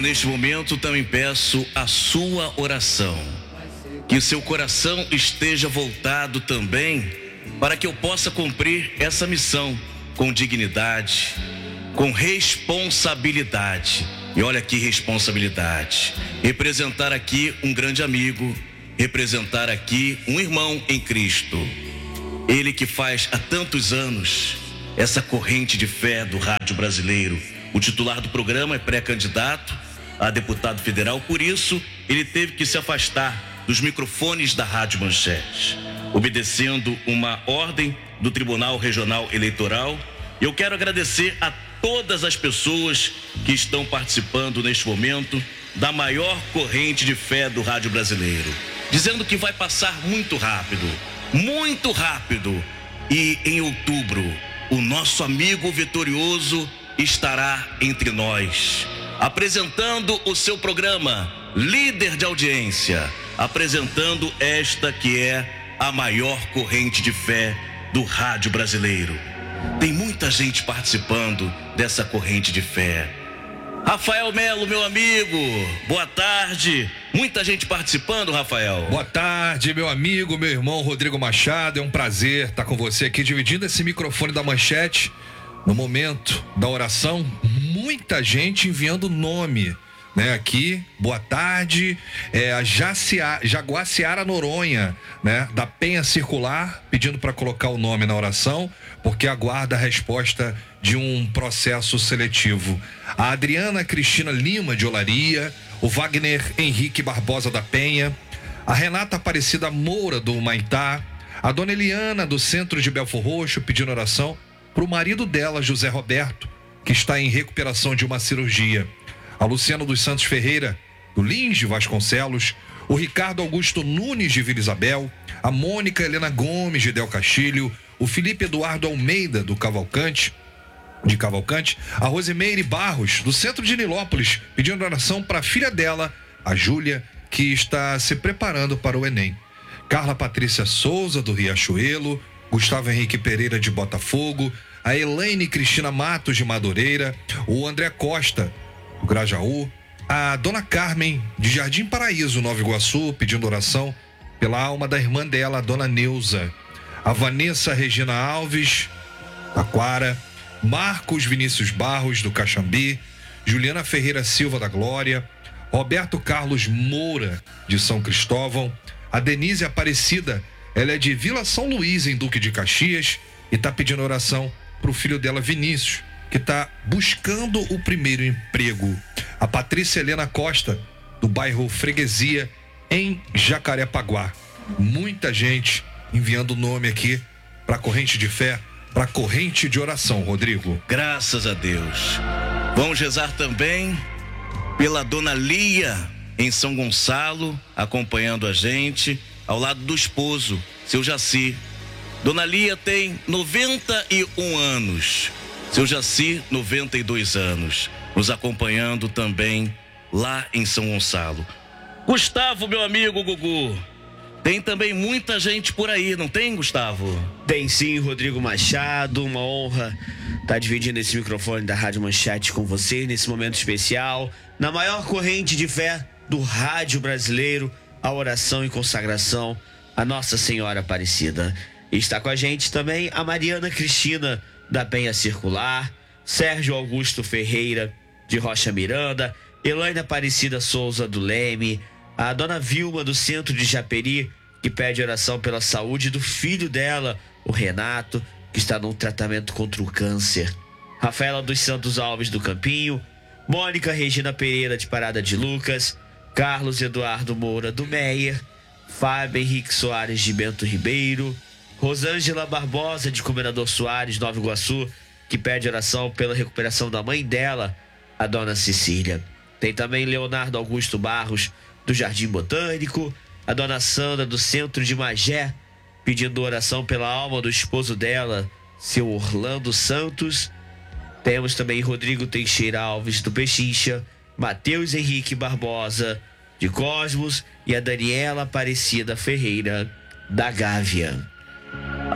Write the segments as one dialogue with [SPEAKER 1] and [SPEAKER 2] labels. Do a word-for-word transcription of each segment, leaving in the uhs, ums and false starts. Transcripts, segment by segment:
[SPEAKER 1] neste momento também peço a sua oração. Que o seu coração esteja voltado também para que eu possa cumprir essa missão com dignidade, com responsabilidade. E olha que responsabilidade. Representar aqui um grande amigo, representar aqui um irmão em Cristo. Ele que faz há tantos anos essa corrente de fé do rádio brasileiro. O titular do programa é pré-candidato a deputado federal, por isso ele teve que se afastar dos microfones da Rádio Manchete, obedecendo uma ordem do Tribunal Regional Eleitoral. Eu quero agradecer a todas as pessoas que estão participando neste momento da maior corrente de fé do rádio brasileiro, dizendo que vai passar muito rápido, muito rápido, e em outubro o nosso amigo vitorioso estará entre nós, apresentando o seu programa Líder de Audiência, apresentando esta que é a maior corrente de fé do rádio brasileiro. Tem muita gente participando dessa corrente de fé. Rafael Melo, meu amigo, boa tarde. Muita gente participando, Rafael.
[SPEAKER 2] Boa tarde, meu amigo, meu irmão Rodrigo Machado. É um prazer estar com você aqui, dividindo esse microfone da Manchete. No momento da oração, muita gente enviando nome, né? Aqui, boa tarde, é a Jacia, Jaguaciara Noronha, né? Da Penha Circular, pedindo para colocar o nome na oração, porque aguarda a resposta de um processo seletivo. A Adriana Cristina Lima de Olaria, o Wagner Henrique Barbosa da Penha, a Renata Aparecida Moura do Humaitá, a Dona Eliana do Centro de Belfor Roxo, pedindo oração para o marido dela, José Roberto, que está em recuperação de uma cirurgia. A Luciana dos Santos Ferreira, do Lins de Vasconcelos, o Ricardo Augusto Nunes de Vila Isabel, a Mônica Helena Gomes de Del Castilho, o Felipe Eduardo Almeida do Cavalcante, de Cavalcante, a Rosimeire Barros, do centro de Nilópolis, pedindo oração para a filha dela, a Júlia, que está se preparando para o Enem. Carla Patrícia Souza, do Riachuelo, Gustavo Henrique Pereira de Botafogo, a Elaine Cristina Matos de Madureira, o André Costa, do Grajaú, a Dona Carmen de Jardim Paraíso, Nova Iguaçu, pedindo oração pela alma da irmã dela, a Dona Neuza, a Vanessa Regina Alves, da Quara, Marcos Vinícius Barros, do Caxambi, Juliana Ferreira Silva, da Glória, Roberto Carlos Moura, de São Cristóvão, a Denise Aparecida, ela é de Vila São Luís, em Duque de Caxias, e está pedindo oração para o filho dela, Vinícius, que está buscando o primeiro emprego. A Patrícia Helena Costa, do bairro Freguesia, em Jacarepaguá. Muita gente enviando o nome aqui para a corrente de fé, para a corrente de oração, Rodrigo.
[SPEAKER 1] Graças a Deus. Vamos rezar também pela Dona Lia, em São Gonçalo, acompanhando a gente, ao lado do esposo, seu Jaci. Dona Lia tem noventa e um anos, seu Jaci, noventa e dois anos, nos acompanhando também lá em São Gonçalo. Gustavo, meu amigo Gugu, tem também muita gente por aí, não tem, Gustavo?
[SPEAKER 3] Tem sim, Rodrigo Machado, uma honra estar dividindo esse microfone da Rádio Manchete com você nesse momento especial, na maior corrente de fé do rádio brasileiro, a oração e consagração a Nossa Senhora Aparecida. E está com a gente também a Mariana Cristina da Penha Circular, Sérgio Augusto Ferreira de Rocha Miranda, Elaine Aparecida Souza do Leme, a Dona Vilma do Centro de Japeri, que pede oração pela saúde do filho dela, o Renato, que está num tratamento contra o câncer. Rafaela dos Santos Alves do Campinho, Mônica Regina Pereira de Parada de Lucas, Carlos Eduardo Moura do Meier, Fábio Henrique Soares de Bento Ribeiro, Rosângela Barbosa de Comendador Soares, Nova Iguaçu, que pede oração pela recuperação da mãe dela, a Dona Cecília. Tem também Leonardo Augusto Barros do Jardim Botânico, a Dona Sandra do Centro de Magé, pedindo oração pela alma do esposo dela, seu Orlando Santos. Temos também Rodrigo Teixeira Alves do Pechincha, Matheus Henrique Barbosa de Cosmos e a Daniela Aparecida Ferreira da Gávea.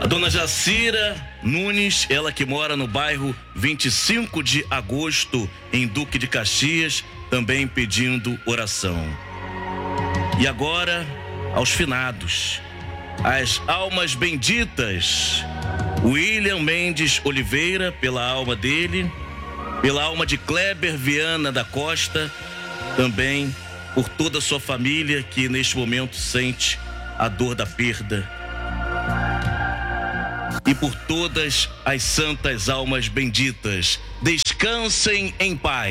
[SPEAKER 1] A dona Jacira Nunes, ela que mora no bairro vinte e cinco de agosto, em Duque de Caxias, também pedindo oração. E agora, aos finados, as almas benditas. William Mendes Oliveira, pela alma dele, pela alma de Kleber Viana da Costa, também por toda a sua família que neste momento sente a dor da perda. E por todas as santas almas benditas, descansem em paz.